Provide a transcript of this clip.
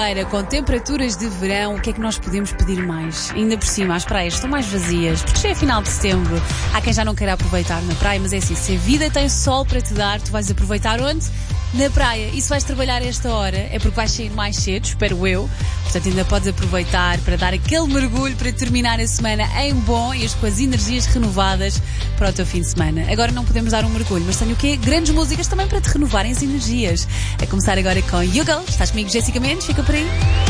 Com temperaturas de verão, o que é que nós podemos pedir mais? Ainda por cima, as praias estão mais vazias, porque já é final de setembro. Há quem já não queira aproveitar na praia, mas é assim, se a vida tem sol para te dar, tu vais aproveitar onde? Na praia. E se vais trabalhar a esta hora, é porque vais sair mais cedo, espero eu. Portanto, ainda podes aproveitar para dar aquele mergulho, para terminar a semana em bom e com as energias renovadas para o teu fim de semana. Agora não podemos dar um mergulho, mas tenho o quê? Grandes músicas também para te renovarem as energias. A começar agora com You Go. Estás comigo, Jéssica Mendes? Fica por aí.